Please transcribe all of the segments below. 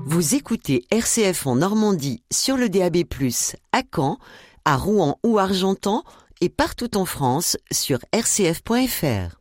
Vous écoutez RCF en Normandie sur le DAB+, à Caen, à Rouen ou Argentan et partout en France sur rcf.fr.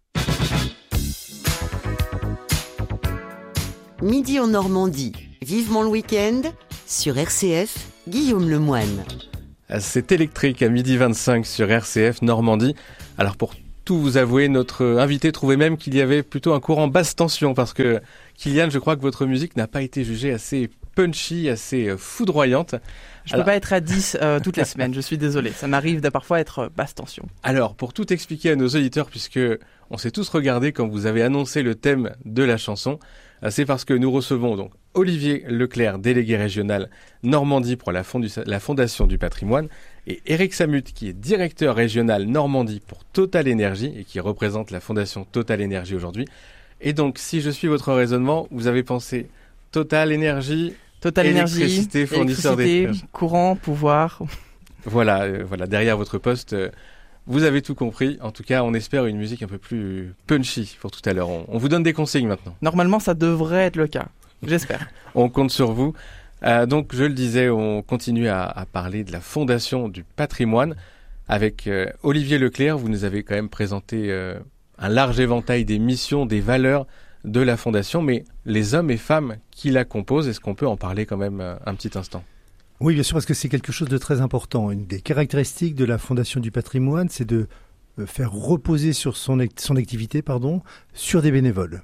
Midi en Normandie, vivement le week-end, sur RCF, Guillaume Lemoine. C'est électrique à 12h25 sur RCF Normandie. Alors pour tout vous avouer, notre invité trouvait même qu'il y avait plutôt un courant basse tension parce que Kylian, je crois que votre musique n'a pas été jugée assez punchy, assez foudroyante. Je peux pas être à 10 toutes les semaines, je suis désolé. Ça m'arrive de parfois être basse tension. Alors, pour tout expliquer à nos auditeurs, puisque on s'est tous regardés quand vous avez annoncé le thème de la chanson, c'est parce que nous recevons donc Olivier Leclerc, délégué régional Normandie pour la Fondation du patrimoine, et Eric Samut, qui est directeur régional Normandie pour Total Énergie et qui représente la Fondation Total Énergie aujourd'hui. Et donc, si je suis votre raisonnement, vous avez pensé Total Énergie, électricité, fournisseur d'énergie, courant, pouvoir. Voilà, derrière votre poste, vous avez tout compris. En tout cas, on espère une musique un peu plus punchy pour tout à l'heure. On vous donne des consignes maintenant. Normalement, ça devrait être le cas. J'espère. On compte sur vous. Donc, je le disais, on continue à parler de la Fondation du patrimoine. Avec Olivier Leclerc, vous nous avez quand même présenté un large éventail des missions, des valeurs de la Fondation, mais les hommes et femmes qui la composent, est-ce qu'on peut en parler quand même un petit instant ? Oui, bien sûr, parce que c'est quelque chose de très important. Une des caractéristiques de la Fondation du patrimoine, c'est de faire reposer sur son activité sur des bénévoles.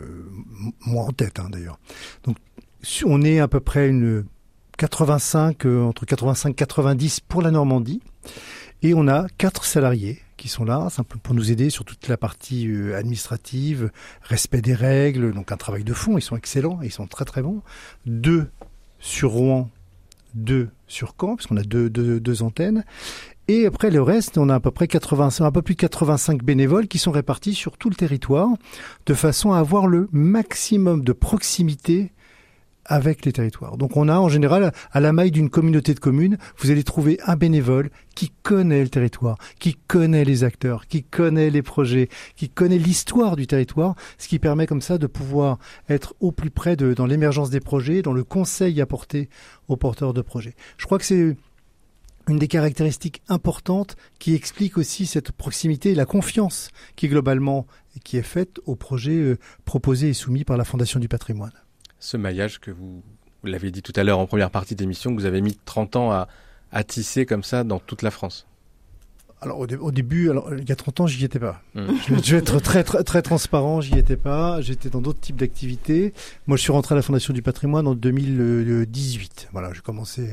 Moi en tête, d'ailleurs. Donc, on est à peu près entre 85 et 90 pour la Normandie. Et on a 4 salariés qui sont là, simplement pour nous aider sur toute la partie administrative, respect des règles, donc un travail de fond. Ils sont excellents, ils sont très très bons. 2 sur Rouen, 2 sur Caen, parce qu'on a deux antennes. Et après le reste, on a à peu près un peu plus de 85 bénévoles qui sont répartis sur tout le territoire, de façon à avoir le maximum de proximité avec les territoires. Donc on a en général, à la maille d'une communauté de communes, vous allez trouver un bénévole qui connaît le territoire, qui connaît les acteurs, qui connaît les projets, qui connaît l'histoire du territoire, ce qui permet comme ça de pouvoir être au plus près dans l'émergence des projets, dans le conseil apporté aux porteurs de projets. Je crois que c'est une des caractéristiques importantes qui explique aussi cette proximité et la confiance qui globalement qui est faite aux projets proposés et soumis par la Fondation du patrimoine. Ce maillage que vous l'avez dit tout à l'heure en première partie d'émission, que vous avez mis 30 ans à tisser comme ça dans toute la France. Alors au début, il y a 30 ans, j'y étais pas. Je vais être très, très, très transparent, j'y étais pas. J'étais dans d'autres types d'activités. Moi, je suis rentré à la Fondation du patrimoine en 2018. Voilà, j'ai commencé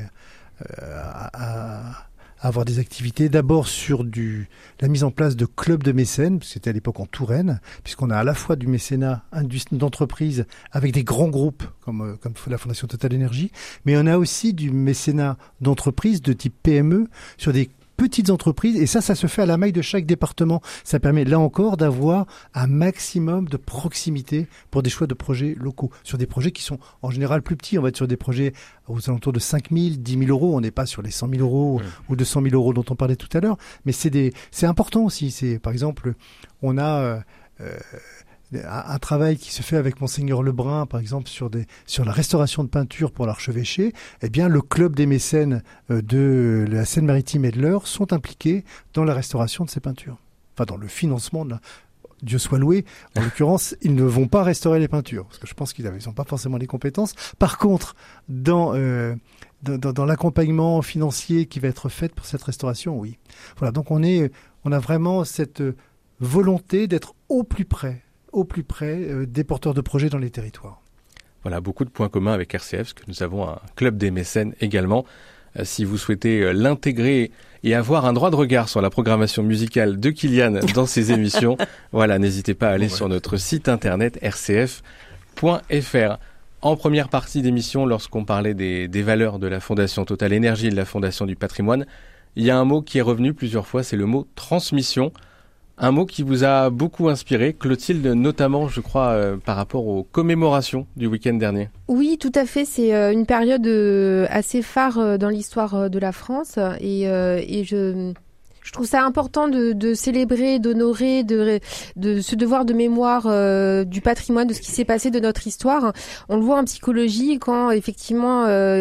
à avoir des activités, d'abord sur la mise en place de clubs de mécènes, c'était à l'époque en Touraine, puisqu'on a à la fois du mécénat d'entreprise avec des grands groupes comme la Fondation Total Énergie, mais on a aussi du mécénat d'entreprise de type PME sur des petites entreprises, et ça se fait à la maille de chaque département. Ça permet là encore d'avoir un maximum de proximité pour des choix de projets locaux, sur des projets qui sont en général plus petits. On va être sur des projets aux alentours de 5 000, 10 000 euros. On n'est pas sur les 100 000 euros ou 200 000 euros dont on parlait tout à l'heure, mais c'est important aussi. Par exemple, on a un travail qui se fait avec Monseigneur Lebrun, par exemple, sur la restauration de peinture pour l'archevêché. Eh bien, le club des mécènes de la Seine-Maritime et de l'Eure sont impliqués dans la restauration de ces peintures. Enfin, dans le financement Dieu soit loué. En l'occurrence, ils ne vont pas restaurer les peintures, parce que je pense qu'ils n'ont pas forcément les compétences. Par contre, dans l'accompagnement financier qui va être fait pour cette restauration, oui. Voilà, donc on a vraiment cette volonté d'être au plus près des porteurs de projets dans les territoires. Voilà, beaucoup de points communs avec RCF, parce que nous avons un club des mécènes également. Si vous souhaitez l'intégrer et avoir un droit de regard sur la programmation musicale de Kylian dans ses émissions, voilà, n'hésitez pas à aller sur notre site internet rcf.fr. En première partie d'émission, lorsqu'on parlait des valeurs de la Fondation Total Énergie et de la Fondation du patrimoine, il y a un mot qui est revenu plusieurs fois, c'est le mot transmission. Un mot qui vous a beaucoup inspiré, Clotilde, notamment, je crois, par rapport aux commémorations du week-end dernier. Oui, tout à fait. C'est une période assez phare dans l'histoire de la France. Et je Je trouve ça important de célébrer, d'honorer, de ce devoir de mémoire du patrimoine, de ce qui s'est passé, de notre histoire. On le voit en psychologie quand effectivement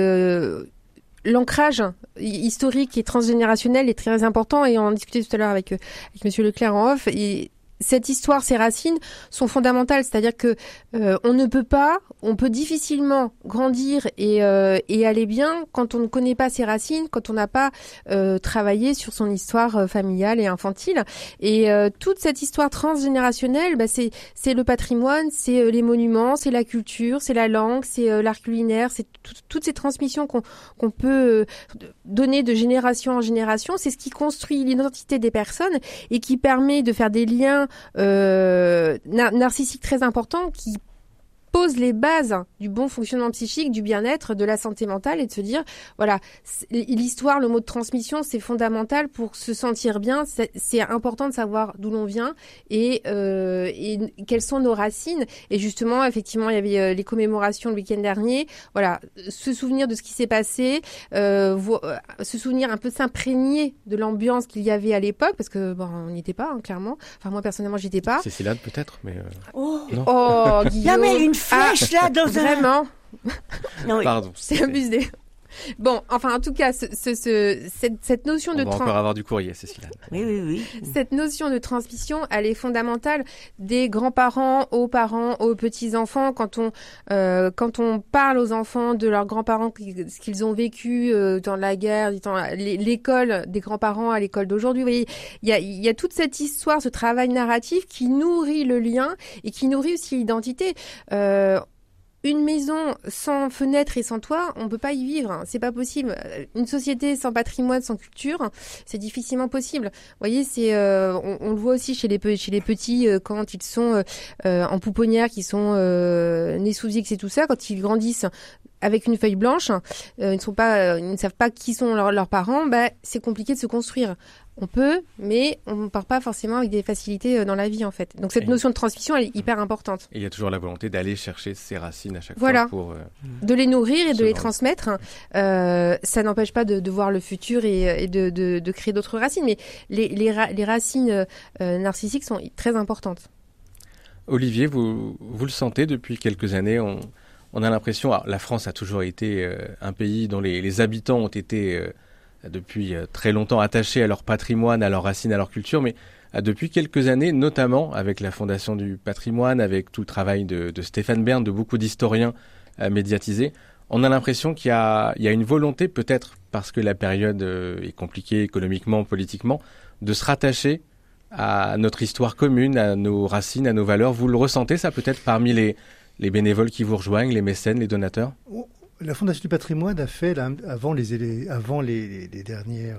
l'ancrage historique et transgénérationnel est très important, et on en discutait tout à l'heure avec Monsieur Leclerc en off. Et cette histoire, ses racines sont fondamentales, c'est-à-dire que on peut difficilement grandir et aller bien quand on ne connaît pas ses racines, quand on n'a pas travaillé sur son histoire familiale et infantile. Et toute cette histoire transgénérationnelle, c'est le patrimoine, c'est les monuments, c'est la culture, c'est la langue, c'est l'art culinaire, c'est toutes ces transmissions qu'on peut donner de génération en génération. C'est ce qui construit l'identité des personnes et qui permet de faire des liens narcissiques très importants qui pose les bases du bon fonctionnement psychique, du bien-être, de la santé mentale, et de se dire, voilà, l'histoire, le mot de transmission, c'est fondamental pour se sentir bien. C'est important de savoir d'où l'on vient et quelles sont nos racines. Et justement, effectivement, il y avait les commémorations le week-end dernier. Voilà, se souvenir de ce qui s'est passé, se souvenir un peu, s'imprégner de l'ambiance qu'il y avait à l'époque, parce que on n'y était pas, hein, clairement. Enfin, moi personnellement, j'y étais pas. Cécilade peut-être, mais oh, Non Guillaume. mais une flèche là dans Vraiment. Non, pardon. C'est abusé. Bon, enfin, en tout cas, cette notion on de va encore avoir du courrier, Cécilade. Oui. Cette notion de transmission, elle est fondamentale des grands-parents aux parents, aux petits-enfants. Quand on parle aux enfants de leurs grands-parents, ce qu'ils ont vécu dans la guerre, l'école des grands-parents à l'école d'aujourd'hui, vous voyez, il y a toute cette histoire, ce travail narratif qui nourrit le lien et qui nourrit aussi l'identité. Une maison sans fenêtre et sans toit, on peut pas y vivre, c'est pas possible. Une société sans patrimoine, sans culture, c'est difficilement possible. Vous voyez, on le voit aussi chez les petits quand ils sont en pouponnière, qui sont nés sous X et tout ça, quand ils grandissent avec une feuille blanche, ils ne savent pas qui sont leurs parents, c'est compliqué de se construire. On peut, mais on ne part pas forcément avec des facilités dans la vie, en fait. Donc cette notion de transmission, elle est hyper importante. Et il y a toujours la volonté d'aller chercher ses racines à chaque fois pour... de les nourrir et de les transmettre. Ça n'empêche pas de voir le futur et de créer d'autres racines, mais les racines narcissiques sont très importantes. Olivier, vous le sentez depuis quelques années, on a l'impression... Alors, la France a toujours été un pays dont les habitants ont été... depuis très longtemps attachés à leur patrimoine, à leurs racines, à leur culture, mais depuis quelques années, notamment avec la Fondation du patrimoine, avec tout le travail de Stéphane Bern, de beaucoup d'historiens médiatisés, on a l'impression qu'il y a une volonté, peut-être parce que la période est compliquée économiquement, politiquement, de se rattacher à notre histoire commune, à nos racines, à nos valeurs. Vous le ressentez, ça, peut-être parmi les bénévoles qui vous rejoignent, les mécènes, les donateurs ? La Fondation du patrimoine a fait, avant les dernières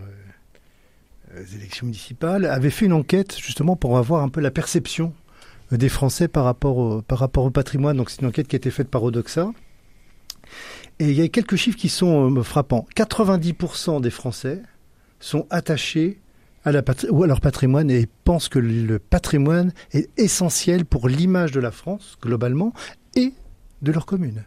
élections municipales, avait fait une enquête justement pour avoir un peu la perception des Français par rapport au patrimoine. Donc c'est une enquête qui a été faite par Odoxa. Et il y a quelques chiffres qui sont frappants. 90% des Français sont attachés à leur patrimoine et pensent que le patrimoine est essentiel pour l'image de la France, globalement, et de leur commune.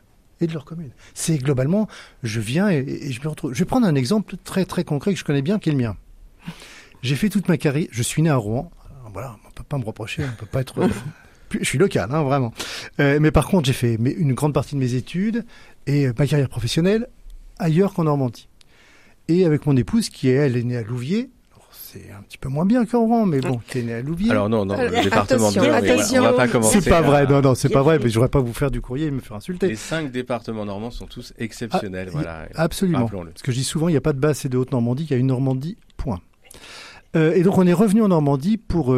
C'est globalement, je viens et je me retrouve. Je vais prendre un exemple très très concret que je connais bien, qui est le mien. J'ai fait toute ma carrière, je suis né à Rouen. Alors voilà, on peut pas me reprocher, on peut pas être... Je suis local, hein, vraiment. Mais par contre, j'ai fait une grande partie de mes études et ma carrière professionnelle ailleurs qu'en Normandie. Et avec mon épouse, elle est née à Louviers. C'est un petit peu moins bien qu'en Rouen, mais bon, qui est né à Louviers. Alors non, le département de Attention. Voilà, on va pas commencer. C'est pas vrai, non, c'est pas vrai, mais je voudrais pas vous faire du courrier et me faire insulter. Les 5 départements normands sont tous exceptionnels, voilà. Absolument. Parce que je dis souvent, il n'y a pas de Basse et de Haute-Normandie, il y a une Normandie, point. Et donc on est revenu en Normandie pour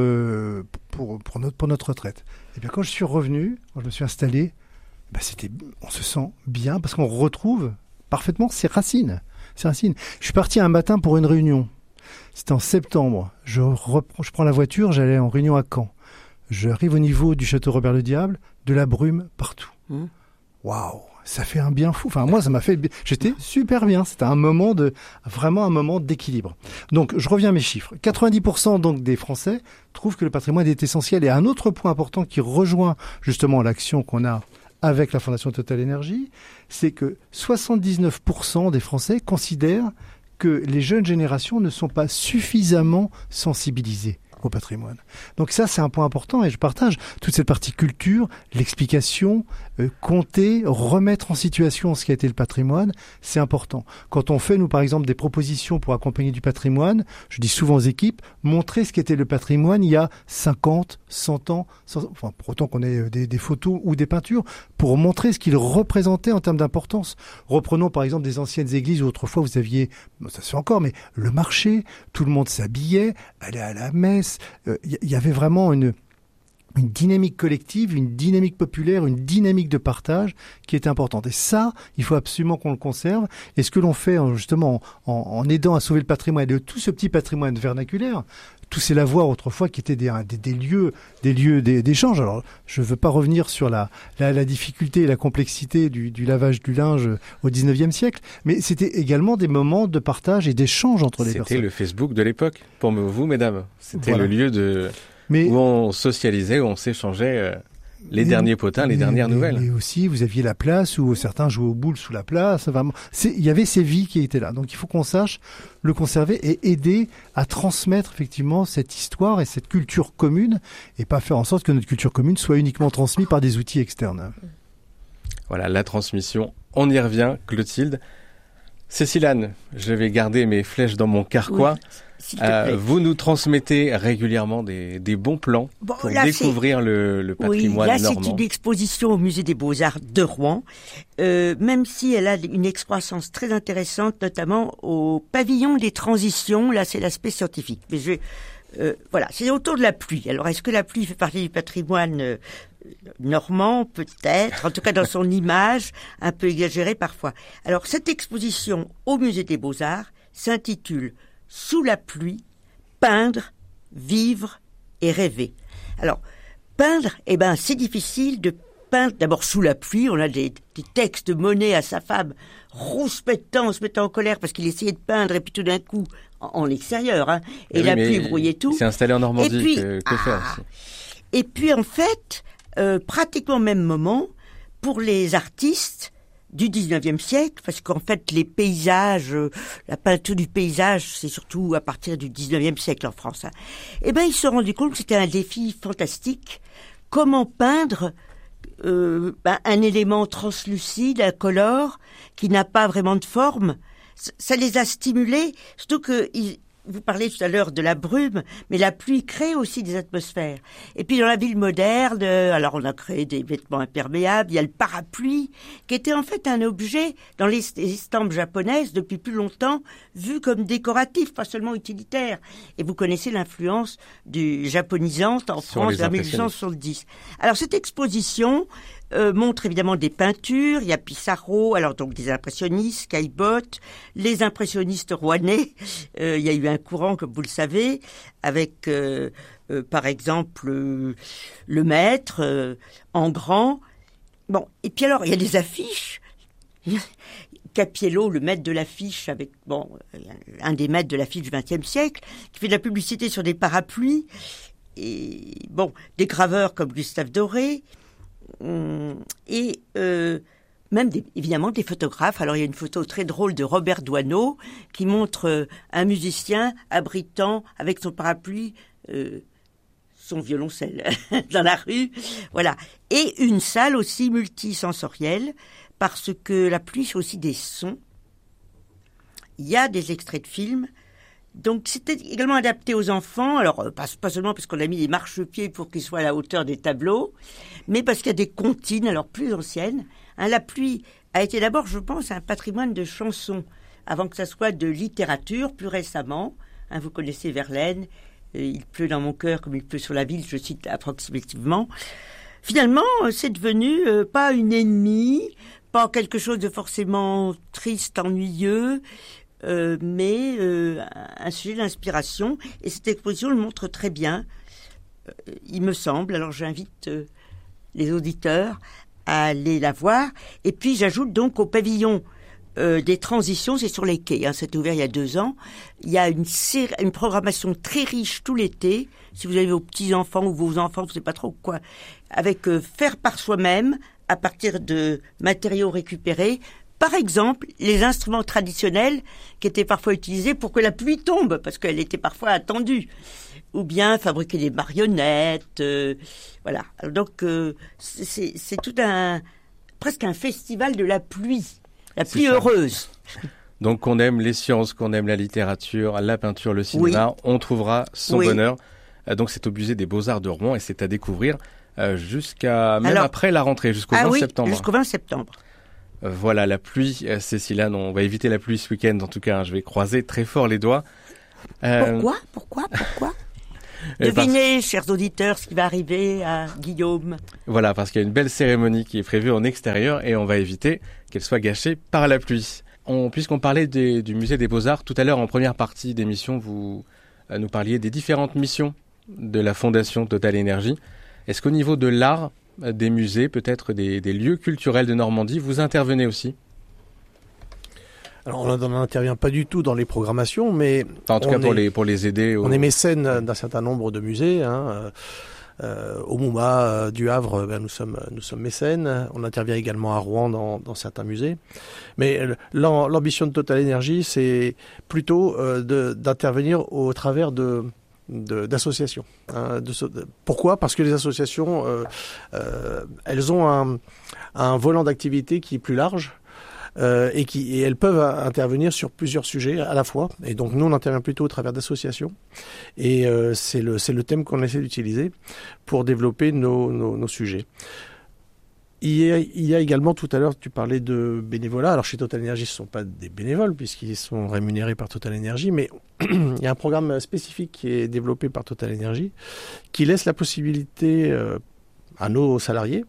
notre retraite. Et bien quand je suis revenu, quand je me suis installé, on se sent bien parce qu'on retrouve parfaitement ses racines. Je suis parti un matin pour une réunion. C'était en septembre. Je prends la voiture, j'allais en réunion à Caen. J'arrive au niveau du château Robert le Diable, de la brume partout. Waouh, ça fait un bien fou. Enfin, moi, ça m'a fait... J'étais super bien. C'était vraiment un moment d'équilibre. Donc, je reviens à mes chiffres. 90% donc des Français trouvent que le patrimoine est essentiel. Et un autre point important qui rejoint justement l'action qu'on a avec la Fondation Total Énergie, c'est que 79% des Français considèrent que les jeunes générations ne sont pas suffisamment sensibilisées au patrimoine. Donc ça, c'est un point important et je partage toute cette partie culture, l'explication, compter, remettre en situation ce qui a été le patrimoine, c'est important. Quand on fait, nous, par exemple, des propositions pour accompagner du patrimoine, je dis souvent aux équipes, montrer ce qu'était le patrimoine il y a 50, 100 ans, enfin, pour autant qu'on ait des photos ou des peintures, pour montrer ce qu'il représentait en termes d'importance. Reprenons par exemple des anciennes églises où autrefois vous aviez, ça se fait encore, mais le marché, tout le monde s'habillait, allait à la messe, y avait vraiment une dynamique collective, une dynamique populaire, une dynamique de partage qui est importante. Et ça, il faut absolument qu'on le conserve. Et ce que l'on fait justement en aidant à sauver le patrimoine, de tout ce petit patrimoine vernaculaire, tous ces lavoirs autrefois qui étaient des lieux d'échange. Alors, je ne veux pas revenir sur la difficulté et la complexité du lavage du linge au 19e siècle, mais c'était également des moments de partage et d'échange entre les personnes. C'était le Facebook de l'époque, pour vous, mesdames. C'était le lieu où on socialisait, où on s'échangeait les derniers potins, les dernières nouvelles. Et aussi, vous aviez la place où certains jouaient aux boules sous la place. Il y avait ces vies qui étaient là. Donc il faut qu'on sache le conserver et aider à transmettre effectivement cette histoire et cette culture commune et pas faire en sorte que notre culture commune soit uniquement transmise par des outils externes. Voilà, la transmission. On y revient, Clotilde. Cécile-Anne, je vais garder mes flèches dans mon carquois. Oui, vous nous transmettez régulièrement des bons plans pour découvrir le patrimoine normand. Oui, là, c'est une exposition au Musée des Beaux-Arts de Rouen, même si elle a une excroissance très intéressante, notamment au pavillon des transitions. Là, c'est l'aspect scientifique. Mais voilà, c'est autour de la pluie. Alors, est-ce que la pluie fait partie du patrimoine normand, peut-être, en tout cas dans son image, un peu exagérée parfois. Alors, cette exposition au Musée des Beaux-Arts s'intitule « Sous la pluie, peindre, vivre et rêver ». Alors, peindre, c'est difficile de peindre d'abord sous la pluie. On a des textes de Monet à sa femme, rouspétant, se mettant en colère parce qu'il essayait de peindre et puis tout d'un coup, en extérieur, et la pluie brouillait tout. Il s'est installé en Normandie, puis, que faire aussi. Et puis en fait, pratiquement au même moment, pour les artistes du 19e siècle, parce qu'en fait les paysages, la peinture du paysage, c'est surtout à partir du 19e siècle en France. Ils se sont rendus compte que c'était un défi fantastique. Comment peindre un élément translucide, incolore, qui n'a pas vraiment de forme. Ça les a stimulés, surtout que vous parlez tout à l'heure de la brume, mais la pluie crée aussi des atmosphères. Et puis dans la ville moderne, alors on a créé des vêtements imperméables, il y a le parapluie, qui était en fait un objet dans les estampes japonaises depuis plus longtemps, vu comme décoratif, pas seulement utilitaire. Et vous connaissez l'influence du japonisante en France vers 1870. Alors cette exposition montre évidemment des peintures, il y a Pissarro, alors donc des impressionnistes, Caillebotte, les impressionnistes rouennais, il y a eu un courant, comme vous le savez, avec par exemple le maître en grand. Bon, et puis alors il y a des affiches. Capiello, le maître de l'affiche, avec un des maîtres de l'affiche du XXe siècle, qui fait de la publicité sur des parapluies, et des graveurs comme Gustave Doré, et même évidemment des photographes. Alors il y a une photo très drôle de Robert Doisneau qui montre un musicien abritant avec son parapluie son violoncelle dans la rue, voilà. Et une salle aussi multisensorielle, parce que la pluie c'est aussi des sons. Il y a des extraits de films. Donc c'était également adapté aux enfants, alors pas seulement parce qu'on a mis des marchepieds pour qu'ils soient à la hauteur des tableaux, mais parce qu'il y a des comptines, alors plus anciennes. La pluie a été d'abord, je pense, un patrimoine de chansons, avant que ça soit de littérature, plus récemment. Vous connaissez Verlaine, il pleut dans mon cœur comme il pleut sur la ville, je cite approximativement. Finalement, c'est devenu pas une ennemie, pas quelque chose de forcément triste, ennuyeux, mais un sujet d'inspiration, et cette exposition le montre très bien, il me semble. Alors j'invite les auditeurs à aller la voir, et puis j'ajoute donc au pavillon des transitions, c'est sur les quais, c'est ouvert il y a 2 ans, il y a une programmation très riche tout l'été, si vous avez vos petits-enfants ou vos enfants, je ne sais pas trop quoi, avec faire par soi-même, à partir de matériaux récupérés, par exemple, les instruments traditionnels qui étaient parfois utilisés pour que la pluie tombe, parce qu'elle était parfois attendue. Ou bien fabriquer des marionnettes, voilà. Donc, c'est tout presque un festival de la pluie heureuse. Donc, qu'on aime les sciences, qu'on aime la littérature, la peinture, le cinéma, on trouvera son bonheur. Donc, c'est au musée des Beaux-Arts de Rouen et c'est à découvrir après la rentrée, jusqu'au 20 septembre. Jusqu'au 20 septembre. Voilà, la pluie, Cécile, on va éviter la pluie ce week-end, en tout cas, je vais croiser très fort les doigts. Pourquoi Devinez, chers auditeurs, ce qui va arriver à Guillaume. Voilà, parce qu'il y a une belle cérémonie qui est prévue en extérieur et on va éviter qu'elle soit gâchée par la pluie. Puisqu'on parlait du musée des Beaux-Arts, tout à l'heure en première partie d'émission, vous nous parliez des différentes missions de la Fondation Total Énergie. Est-ce qu'au niveau de l'art, des musées, peut-être des lieux culturels de Normandie, vous intervenez aussi ? Alors, on n'intervient pas du tout dans les programmations, mais... Enfin, en tout cas, pour les aider. On est mécène d'un certain nombre de musées. Au MoMA du Havre, nous sommes mécènes. On intervient également à Rouen dans certains musées. Mais l'ambition de Total Énergie, c'est plutôt d'intervenir au travers d'associations. Pourquoi ? Parce que les associations, elles ont un volant d'activité qui est plus large. Et elles peuvent intervenir sur plusieurs sujets à la fois. Et donc nous, on intervient plutôt au travers d'associations. Et c'est le thème qu'on essaie d'utiliser pour développer nos sujets. Il y a également, tout à l'heure, tu parlais de bénévolat. Alors chez Total Énergie, ce ne sont pas des bénévoles puisqu'ils sont rémunérés par Total Énergie, mais il y a un programme spécifique qui est développé par Total Énergie qui laisse la possibilité à nos salariés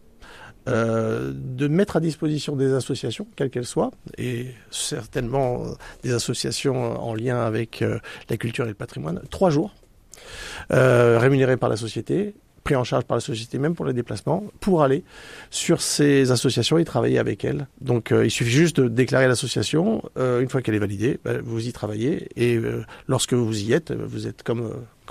de mettre à disposition des associations, quelles qu'elles soient, et certainement des associations en lien avec la culture et le patrimoine, 3 jours, rémunérés par la société, pris en charge par la société même pour les déplacements, pour aller sur ces associations et travailler avec elles. Donc il suffit juste de déclarer l'association, une fois qu'elle est validée, vous y travaillez, et lorsque vous y êtes, vous êtes comme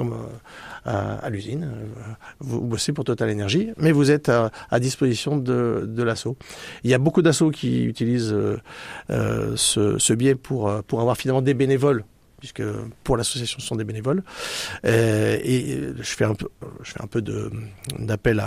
à l'usine, vous bossez pour Total Énergie, mais vous êtes à disposition de l'asso. Il y a beaucoup d'assos qui utilisent ce biais pour avoir finalement des bénévoles, puisque pour l'association ce sont des bénévoles. Et je fais un peu d'appel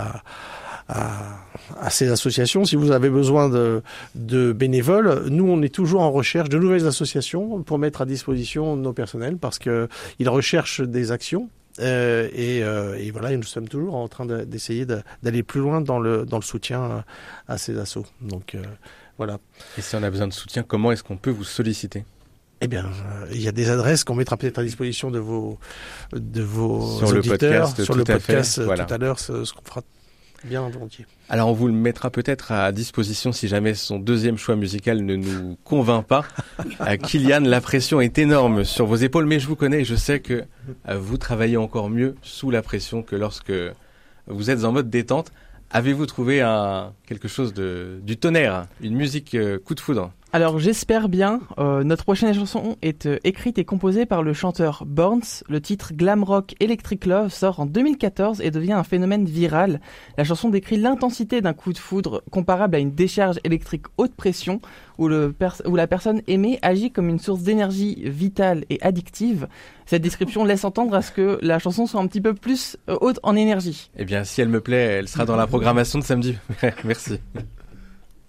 à ces associations. Si vous avez besoin de bénévoles, nous on est toujours en recherche de nouvelles associations pour mettre à disposition nos personnels, parce qu'ils recherchent des actions. Et voilà, et nous sommes toujours en train d'essayer d'aller plus loin dans le soutien à ces assos. Donc voilà. Et si on a besoin de soutien, comment est-ce qu'on peut vous solliciter ? Eh bien, il y a des adresses qu'on mettra peut-être à disposition de vos sur auditeurs, sur le podcast tout à l'heure, ce qu'on fera bien volontiers. Alors on vous le mettra peut-être à disposition si jamais son deuxième choix musical ne nous convainc pas. Kylian, la pression est énorme sur vos épaules, mais je vous connais et je sais que vous travaillez encore mieux sous la pression que lorsque vous êtes en mode détente. Avez-vous trouvé quelque chose du tonnerre, une musique coup de foudre ? Alors j'espère bien. Notre prochaine chanson est écrite et composée par le chanteur Burns. Le titre Glam Rock Electric Love sort en 2014 et devient un phénomène viral. La chanson décrit l'intensité d'un coup de foudre comparable à une décharge électrique haute pression où la personne aimée agit comme une source d'énergie vitale et addictive. Cette description laisse entendre à ce que la chanson soit un petit peu plus haute en énergie. Eh bien, si elle me plaît, elle sera dans la programmation de samedi. Merci.